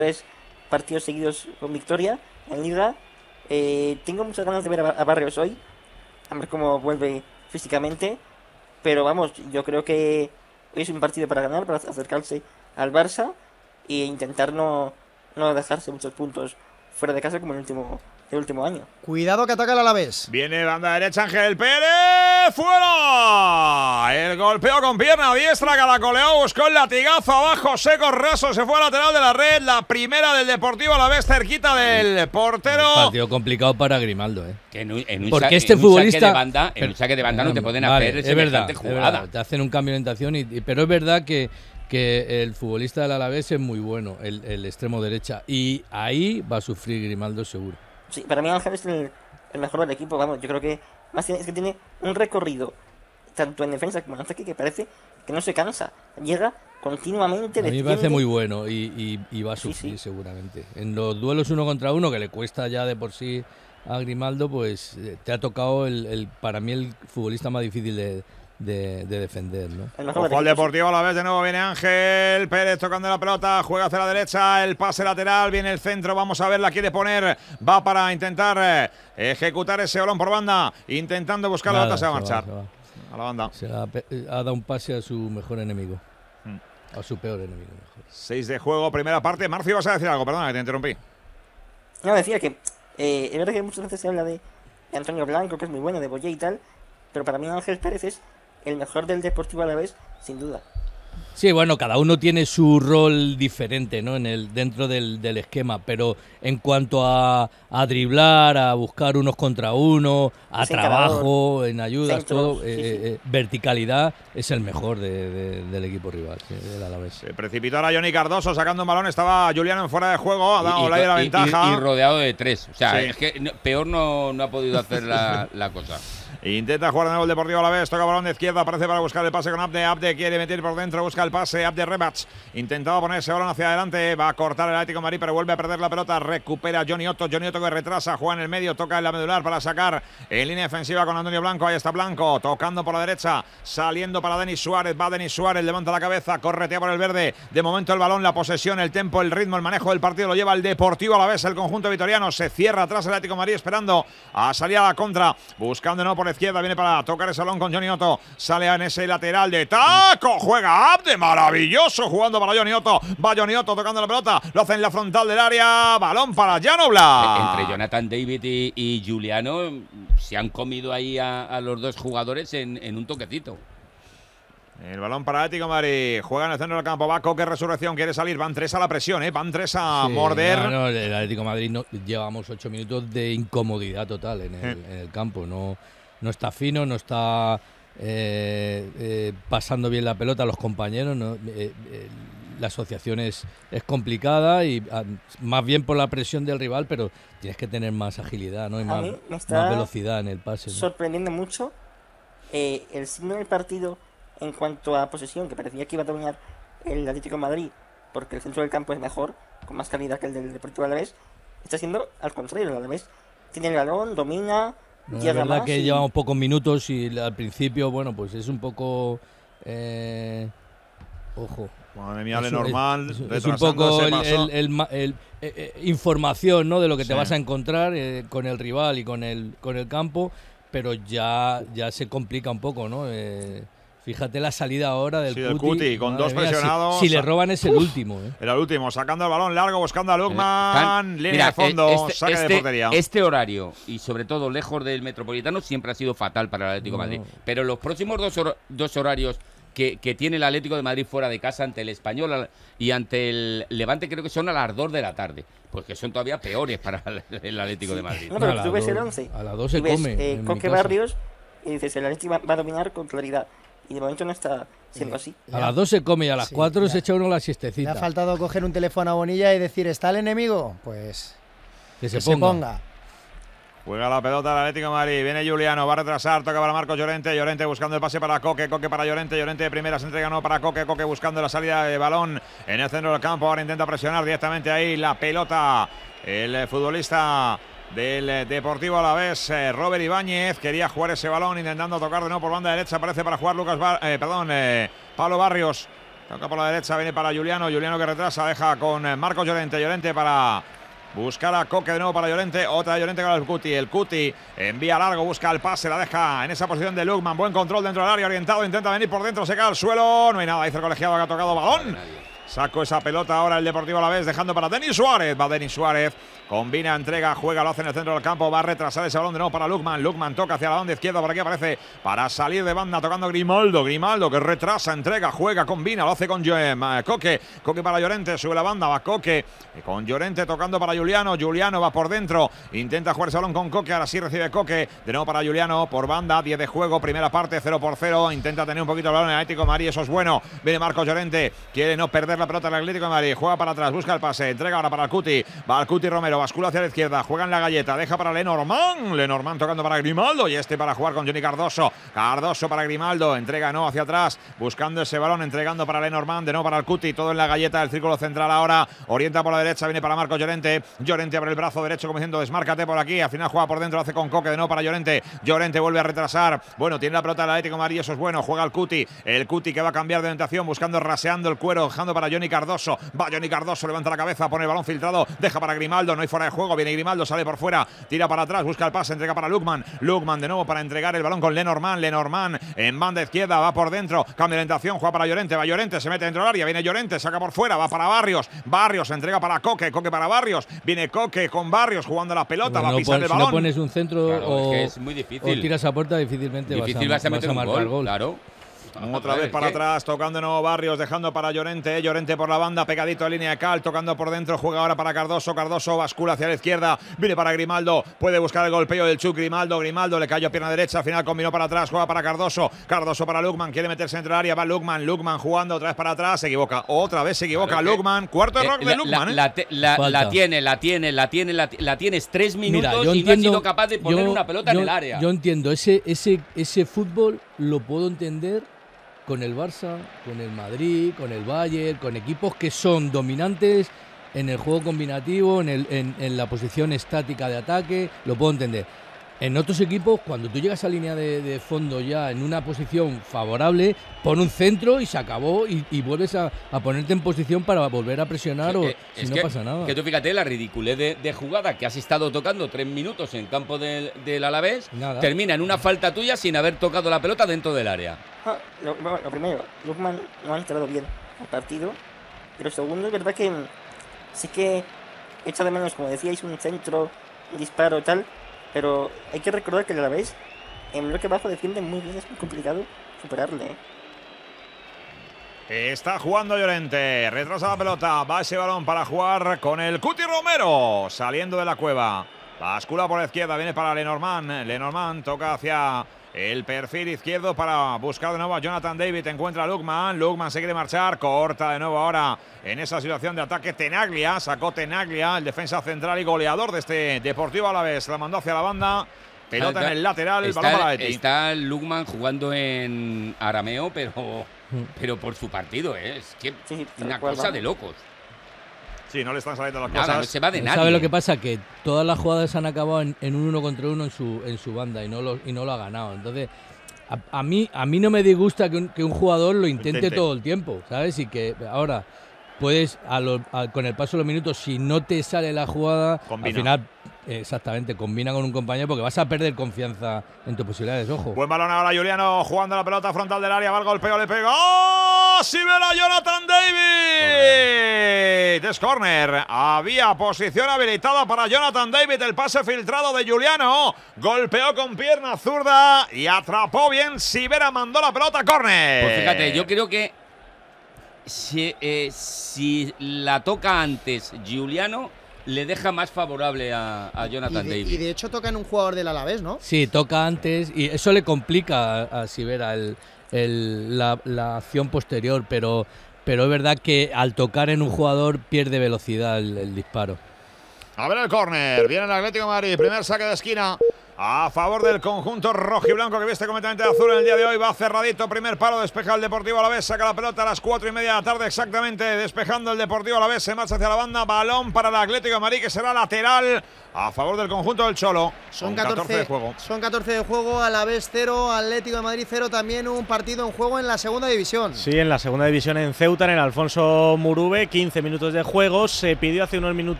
3 partidos seguidos con victoria en Liga. Tengo muchas ganas de ver a Barrios hoy, a ver cómo vuelve físicamente. Pero vamos, yo creo que hoy es un partido para ganar, para acercarse al Barça e intentar no dejarse muchos puntos fuera de casa como el último año. Cuidado que ataca el Alavés. Viene banda derecha Ángel Pérez. ¡Fuera! El golpeo con pierna diestra, caracoleó, buscó el latigazo abajo, seco, raso, se fue al lateral de la red. La primera del Deportivo Alavés, cerquita del portero. Un partido complicado para Grimaldo, ¿eh? Que en un Porque este futbolista. En un saque de banda no te pueden vale, hacer es verdad, jugada. Te hacen un cambio de orientación, pero es verdad que el futbolista del Alavés es muy bueno, el extremo derecha. Y ahí va a sufrir Grimaldo seguro. Sí, para mí Ángel es el mejor del equipo, vamos, yo creo que más es que tiene un recorrido tanto en defensa como en ataque que parece que no se cansa, llega continuamente. A mí me parece muy bueno y va a sufrir seguramente. En los duelos 1 contra 1, que le cuesta ya de por sí a Grimaldo, pues te ha tocado para mí el futbolista más difícil de defender, ¿no? Ojo al Deportivo a la vez, de nuevo viene Ángel Pérez tocando la pelota, juega hacia la derecha, el pase lateral, viene el centro, vamos a ver, la quiere poner, va para intentar ejecutar ese balón por banda, intentando buscar la bota, se va a marchar a la banda. Ha dado un pase a su mejor enemigo, a su peor enemigo. Mejor. 6 de juego, primera parte. Marcio, ¿vas a decir algo? Perdona que te interrumpí. No, decía que es verdad que muchas veces se habla de Antonio Blanco, que es muy bueno, de Boyé y tal, pero para mí Ángel Pérez es el mejor del Deportivo Alavés, sin duda. Sí, bueno, cada uno tiene su rol diferente, ¿no? Dentro del esquema, pero en cuanto a driblar, a buscar unos contra uno, a trabajo, en ayudas, centros, todo, verticalidad, es el mejor del equipo rival, del Alavés. Se precipitó ahora Johnny Cardoso sacando un balón, estaba Juliano en fuera de juego, ha dado la ventaja. Y rodeado de 3, o sea, es que peor no ha podido hacer la cosa. Intenta jugar de nuevo el Deportivo Alavés, toca balón de izquierda, aparece para buscar el pase con Abde. Abde quiere meter por dentro, busca el pase, Abde Rebach intentaba poner ese balón hacia adelante, va a cortar el Atlético de Madrid, pero vuelve a perder la pelota, recupera Johnny Otto que retrasa, juega en el medio, toca en la medular para sacar en línea defensiva con Antonio Blanco, ahí está Blanco, tocando por la derecha, saliendo para Denis Suárez, va Denis Suárez, levanta la cabeza, corretea por el verde, de momento el balón, la posesión, el tempo, el ritmo, el manejo del partido lo lleva el Deportivo Alavés, el conjunto vitoriano, se cierra atrás el Atlético de Madrid esperando a salir a la contra, buscando no por la izquierda, viene para tocar ese balón con Johnny Otto, sale en ese lateral de taco, juega Abde, maravilloso jugando para Johnny Otto, va Johnny Otto tocando la pelota, lo hace en la frontal del área, balón para Jan Oblak. Entre Jonathan David y Juliano se han comido ahí a los dos jugadores en un toquecito. El balón para Atlético de Madrid, juega en el centro del campo, va Coque, Resurrección, quiere salir, van 3 a la presión, van 3 a morder. No, el Atlético de Madrid llevamos 8 minutos de incomodidad total en el campo, no está fino, no está pasando bien la pelota a los compañeros, la asociación es complicada y más bien por la presión del rival, pero tienes que tener más agilidad, ¿no? Y más velocidad en el pase, ¿no? Sorprendiendo mucho el signo del partido en cuanto a posesión, que parecía que iba a dominar el Atlético de Madrid porque el centro del campo es mejor, con más calidad que el del Deportivo Alavés. Está siendo al contrario, el Alavés tiene el balón, domina. La verdad que llevamos pocos minutos y al principio, bueno, pues es un poco ojo. Madre mía, normal. Es un poco información, ¿no? De lo que te vas a encontrar con el rival y con el campo, pero ya se complica un poco, ¿no? Fíjate la salida ahora del Cuti con dos presionados. Si le roban es el último. Era el último, sacando el balón largo, buscando a Lukman, línea de fondo, saque de portería. Este horario, y sobre todo lejos del Metropolitano, siempre ha sido fatal para el Atlético de Madrid. Pero los próximos dos horarios que tiene el Atlético de Madrid fuera de casa ante el Español y ante el Levante, creo que son a las 2 de la tarde. Pues que son todavía peores para el Atlético de Madrid. No, pero tú ves el 11. A las 2 se come. Coque Barrios y dices, el Atlético va a dominar con claridad. Y de momento no está siendo así. A las 2 se come y a las 4 se echa uno la siestecita. Le ha faltado coger un teléfono a Bonilla y decir, ¿está el enemigo? Pues que se ponga. Juega la pelota el Atlético de Madrid, viene Juliano, va a retrasar, toca para Marcos Llorente, Llorente buscando el pase para Coque, Coque para Llorente, Llorente de primera se entrega no para Coque, Coque buscando la salida de balón en el centro del campo, ahora intenta presionar directamente ahí la pelota, el futbolista del Deportivo Alavés, Robert Ibáñez, quería jugar ese balón intentando tocar de nuevo por banda derecha, aparece para jugar Pablo Barrios. Toca por la derecha, viene para Juliano. Juliano que retrasa, deja con Marcos Llorente. Llorente para buscar a Coque de nuevo para Llorente. Otra de Llorente con el Cuti. El Cuti envía largo, busca el pase, la deja en esa posición de Lukman. Buen control dentro del área, orientado, intenta venir por dentro, se cae al suelo. No hay nada, dice el colegiado que ha tocado balón. Sacó esa pelota ahora el Deportivo Alavés, dejando para Denis Suárez. Va Denis Suárez, combina, entrega, juega, lo hace en el centro del campo. Va a retrasar ese balón de nuevo para Lukman. Lukman toca hacia la banda izquierda, por aquí aparece para salir de banda, tocando Grimaldo. Grimaldo que retrasa, entrega, juega, combina, lo hace con Coque. Coque para Llorente, sube la banda, va Coque. Con Llorente tocando para Juliano. Juliano va por dentro, intenta jugar ese balón con Coque. Ahora sí recibe Coque, de nuevo para Juliano, por banda, 10 de juego, primera parte, 0-0. Intenta tener un poquito el balón en el Atlético de Madrid, eso es bueno. Viene Marcos Llorente, quiere no perder la pelota en el Atlético de Madrid, juega para atrás, busca el pase, entrega ahora para el Cuti, va al Cuti Romero, bascula hacia la izquierda, juega en la galleta, deja para Lenormand, Lenormand tocando para Grimaldo y este para jugar con Johnny Cardoso, Cardoso para Grimaldo, entrega no hacia atrás, buscando ese balón, entregando para Lenormand, de no para el Cuti, todo en la galleta del círculo central ahora, orienta por la derecha, viene para Marcos Llorente, Llorente abre el brazo derecho como diciendo desmárcate por aquí, al final juega por dentro, lo hace con Coque, de nuevo para Llorente, Llorente vuelve a retrasar, bueno, tiene la pelota el Atlético de Madrid, eso es bueno, juega el Cuti que va a cambiar de orientación, buscando, raseando el cuero, dejando para Johnny Cardoso, va Johnny Cardoso, levanta la cabeza, pone el balón filtrado, deja para Grimaldo, no hay fuera de juego, viene Grimaldo, sale por fuera, tira para atrás, busca el pase, entrega para Lukman, Lukman de nuevo para entregar el balón con Lenormand, Lenormand en banda izquierda, va por dentro, cambia de orientación, juega para Llorente, va Llorente, se mete dentro del área, viene Llorente, saca por fuera, va para Barrios, Barrios entrega para Coque, Coque para Barrios, viene Coque con Barrios jugando la pelota, bueno, va a pisar el balón. Si no pones un centro claro, es muy difícil. O tiras a puerta, difícilmente vas a meter un marcar gol. Claro. Otra vez para atrás, tocando de nuevo Barrios, dejando para Llorente, Llorente por la banda, pegadito a línea de cal, tocando por dentro, juega ahora para Cardoso, Cardoso bascula hacia la izquierda, viene para Grimaldo, puede buscar el golpeo del Chuck, Grimaldo le cayó a pierna derecha, al final combinó para atrás, juega para Cardoso, Cardoso para Lukman, quiere meterse dentro del área, va Lukman jugando otra vez para atrás, se equivoca, otra vez se equivoca claro Lukman, cuarto error de Lukman. La tienes 3 minutos. Mira, y no has sido capaz de poner una pelota en el área. Yo entiendo, ese fútbol lo puedo entender con el Barça, con el Madrid, con el Bayern, con equipos que son dominantes en el juego combinativo, en la posición estática de ataque, lo puedo entender. En otros equipos, cuando tú llegas a línea de fondo ya en una posición favorable, pon un centro y se acabó y vuelves a ponerte en posición para volver a presionar si no pasa nada. Que tú fíjate la ridiculez de jugada que has estado tocando 3 minutos en campo del Alavés, termina en una falta tuya sin haber tocado la pelota dentro del área. Lo primero, Lukman no ha entrado bien al partido, pero segundo, es verdad que sí que echa de menos, como decíais, un centro, un disparo tal, pero hay que recordar que a la vez en bloque bajo defiende muy bien, es muy complicado superarle. Está jugando Llorente, retrasa la pelota, va ese balón para jugar con el Cuti Romero, saliendo de la cueva, bascula por la izquierda, viene para Lenormand toca hacia el perfil izquierdo para buscar de nuevo a Jonathan David, encuentra a Lukman se quiere marchar, corta de nuevo ahora en esa situación de ataque Tenaglia, sacó Tenaglia, el defensa central y goleador de este Deportivo Alavés, la mandó hacia la banda, pelota en el lateral, el balón para Leti. Está Lukman jugando en arameo, pero por su partido, es que una cosa de locos. Sí, no le están saliendo las cosas. No se va de nadie. ¿Sabe lo que pasa? Que todas las jugadas han acabado en un 1 contra 1 en su banda y no lo ha ganado. Entonces, a mí no me disgusta que un jugador lo intente todo el tiempo, ¿sabes? Y que ahora puedes, con el paso de los minutos, si no te sale la jugada, combina. Al final, exactamente, combina con un compañero porque vas a perder confianza en tus posibilidades, ojo. Buen balón ahora Juliano, jugando la pelota frontal del área, va el golpeo, le pega. ¡Oh! ¡Sí ve la Jonathan David! Es córner. Había posición habilitada para Jonathan David, el pase filtrado de Juliano. Golpeó con pierna zurda y atrapó bien. Sivera mandó la pelota, córner. Pues fíjate, yo creo que si la toca antes Juliano, le deja más favorable a Jonathan David. Y de hecho toca en un jugador del Alavés, ¿no? Sí, toca antes y eso le complica a Sivera la acción posterior, pero es verdad que al tocar en un jugador pierde velocidad el disparo. A ver el córner, viene el Atlético de Madrid, primer saque de esquina a favor del conjunto rojiblanco que viste completamente de azul en el día de hoy. Va cerradito, primer palo, despeja el Deportivo Alavés, saca la pelota a las 4:30 de la tarde exactamente, despejando el Deportivo Alavés, se marcha hacia la banda, balón para el Atlético de Madrid que será lateral a favor del conjunto del Cholo. Son 14 de juego. Son 14 de juego, Alavés 0, Atlético de Madrid 0, también un partido en juego en la segunda división. Sí, en la segunda división en Ceuta, en el Alfonso Murube, 15 minutos de juego, se pidió hace unos minutos